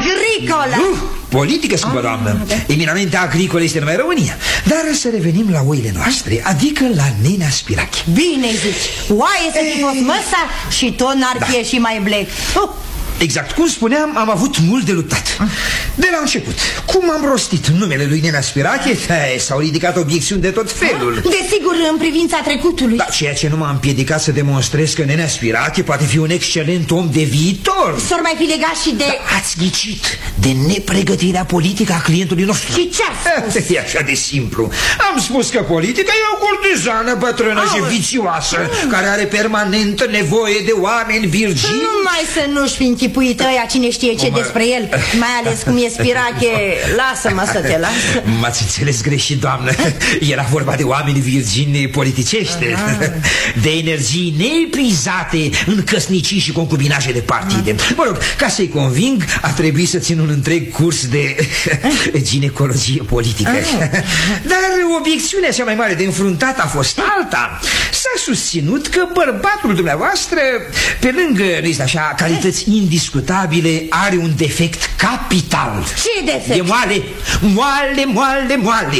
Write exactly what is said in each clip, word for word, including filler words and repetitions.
agricolă. Nu, politică, scumpă doamnă. Da. Eminamente agricolă este numai România. Dar să revenim la oile noastre, adică la Nenea Spirache. Bine zici, oaie să fi fost măsa și tot n-ar fi ieșit mai blec. uh. Exact, cum spuneam, am avut mult de luptat. De la început, cum am rostit numele lui Nenea Spirache, s-au ridicat obiecțiuni de tot felul. Desigur, în privința trecutului. Da, ceea ce nu m-a împiedicat să demonstrez că Nenea Spirache poate fi un excelent om de viitor. S-or mai fi legat și de... Da, ați ghicit, de nepregătirea politică a clientului nostru. Și ce-a spus? E așa de simplu. Am spus că politica e o curtizană bătrână Au. și vicioasă, care are permanent nevoie de oameni virgini. Numai să nu-și fi închipuit ăia cine știe ce despre el, mai ales cum e Spirache. Lasă-mă să te las. M-ați înțeles greșit, doamnă. Era vorba de oameni virgini politicești, de energii neeprizate în căsnicii și concubinaje de partide. Mă rog, ca să-i conving, a trebuit să țin un întreg curs de ginecologie politică. Dar obiecțiunea cea mai mare de înfruntat a fost alta. S-a susținut că bărbatul dumneavoastră, pe lângă, nu este așa, calități indiscutabile, are un defect capital. Ce defect? E moale, moale, moale, moale.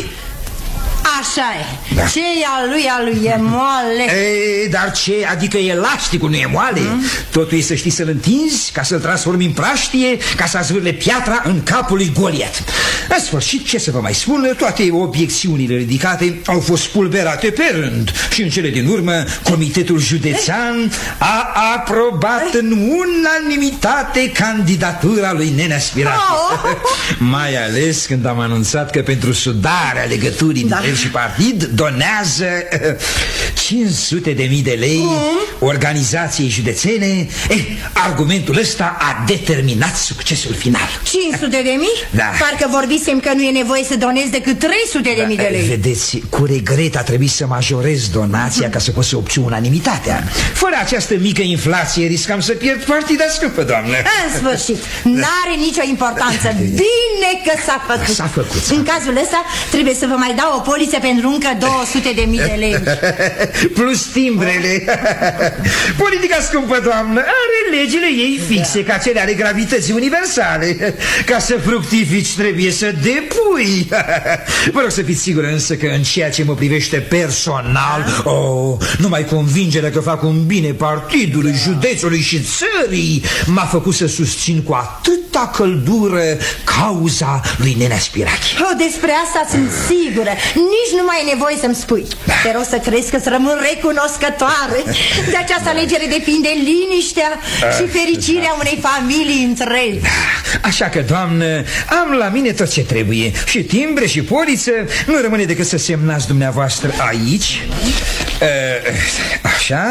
Așa e, da. Ce e al lui, al lui e moale. E, dar ce, adică elasticul nu e moale? mm? Totul e să știi să-l întinzi, ca să-l transformi în praștie, ca să zvârle piatra în capul lui Goliat. În sfârșit, ce să vă mai spun, toate obiecțiunile ridicate au fost spulberate pe rând. Și în cele din urmă, Comitetul Județean a aprobat în unanimitate candidatura lui Nenea Spirache. oh. Mai ales când am anunțat că pentru sudarea legăturii da. dintre el și partid donează cinci sute de mii de lei mm. organizației județene. eh, Argumentul ăsta a determinat succesul final. cinci sute de mii? Da. Parcă vorbisem că nu e nevoie să donezi decât trei sute de mii de lei. Vedeți, cu regret a trebuit să majorez donația ca să pot să obțin unanimitatea. Fără această mică inflație riscam să pierd partida, scumpă doamnă. În sfârșit, n-are nicio importanță. Bine că s-a făcut. S-a făcut. În cazul ăsta trebuie să vă mai dau o poliță pentru încă două sute de mii de lei. Plus timbrele. Politica, scumpă doamnă, are legile ei fixe, ca cele ale gravității universale. Ca să fructifici trebuie să depui. Vă rog să fiți sigură însă că în ceea ce mă privește personal, oh, numai convingerea că fac un bine partidului, județului și țării m-a făcut să susțin cu atâta căldură cauza lui Nenea Spirache. Oh, despre asta sunt sigură. Nici nu mai e nevoie să-mi spui. Te rog să crezi că-ți rămân recunoscătoare. De această alegere depinde liniștea și fericirea unei familii întregi. Așa că, doamnă, am la mine tot ce trebuie. Și timbre și poliță. Nu rămâne decât să semnați dumneavoastră aici. Așa.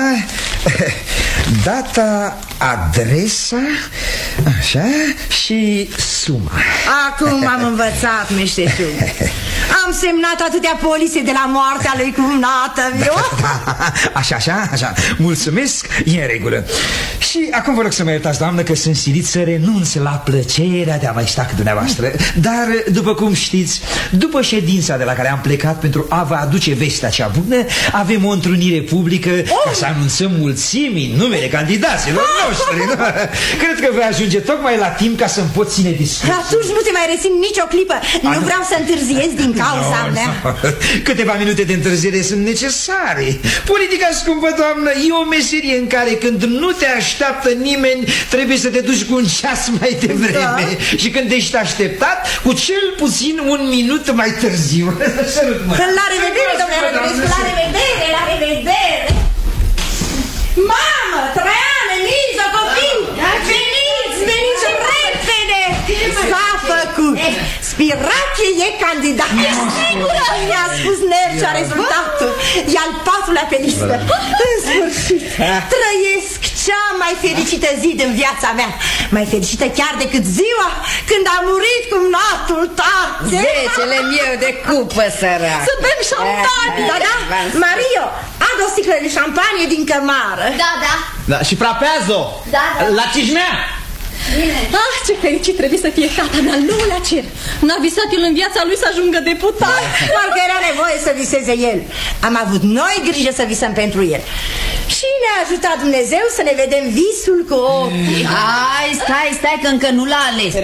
Data, adresa, așa, și suma. Acum am învățat meșteșug. Am semnat atâtea polițe de la moartea lui cumnată. Da, da, așa, așa, așa. Mulțumesc, e în regulă. Și acum vă rog să mă iertați, doamnă, că sunt silit să renunț la plăcerea de a mai sta cu dumneavoastră. Dar, după cum știți, după ședința de la care am plecat pentru a vă aduce vestea cea bună, avem o întrunire publică oh! ca să anunțăm mulțimii numele candidaților noștri. Nu? Cred că voi ajunge tocmai la timp ca să-mi pot ține discursul. Atunci nu te mai rețin nicio clipă. Nu a, vreau să întârziez din cauza no, mea. No. Câteva minute de întârziere sunt necesare. Politica, scumpă doamnă, e o meserie în care când nu te așteaptă nimeni, trebuie să te duci cu un ceas mai devreme. Da. Și când ești așteptat, cu cel puțin un minut mai târziu. La revedere, domnule Rădulescu, la revedere, la revedere. Mamă, Traian, Eliza, copii, veniți, veniți repede. S-a făcut. Spirache e candidat. Ești sigură? Mi-a spus Nercea rezultatul. E al patrulea pe listă. În sfârșit, trăiesc cea mai fericită zi din viața mea. Mai fericită chiar decât ziua când a murit cumnatul tată. Zecele meu de cupă, sărac. Să bem șampanie. Da, da, Mario, adu o sticlă de șampanie din cămară. Da, da. Da, și frapează-o. Da, da. La Cijmea. Bine. Ah, ce fericit trebuie să fie tata în al nouălea cer. N-a visat el în viața lui să ajungă deputat. Parcă era nevoie să viseze el. Am avut noi grijă să visăm pentru el. Și ne-a ajutat Dumnezeu să ne vedem visul cu ochii. Hai, stai, stai că încă nu l-a ales.